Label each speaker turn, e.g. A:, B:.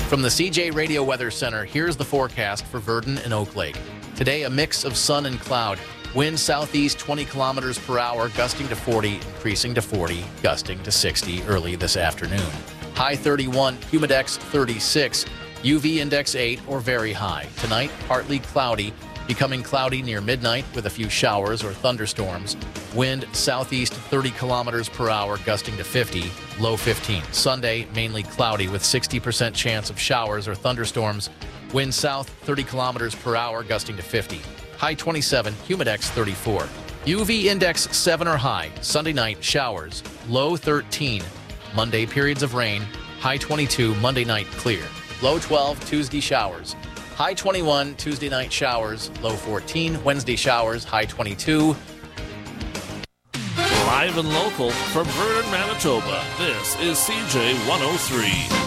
A: From the CJ Radio Weather Center, here's the forecast for Verdon and Oak Lake. Today, a mix of sun and cloud. Wind southeast 20 kilometers per hour, gusting to 40, increasing to 40, gusting to 60 early this afternoon. High 31, humidex 36, UV index 8 or very high. Tonight, partly cloudy, becoming cloudy near midnight with a few showers or thunderstorms. Wind southeast 30 kilometers per hour, gusting to 50, low 15. Sunday, mainly cloudy with 60% chance of showers or thunderstorms. Wind south 30 kilometers per hour, gusting to 50. High 27, humidex 34. UV index 7 or high. Sunday night, showers, low 13. Monday, periods of rain. High 22, Monday night, clear. Low 12, Tuesday, showers. High 21, Tuesday night, showers. Low 14, Wednesday, showers. High 22.
B: Live and local from Vernon, Manitoba, this is CJ 103.